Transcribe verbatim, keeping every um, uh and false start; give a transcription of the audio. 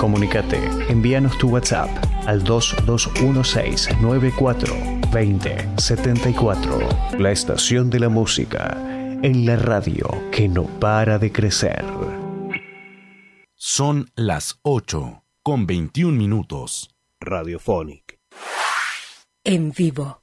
Comunícate, envíanos tu WhatsApp al dos dos uno seis nueve cuatro dos cero siete cuatro. La estación de la música en la radio que no para de crecer. Son las ocho con veintiún minutos. Radiophonic. En vivo.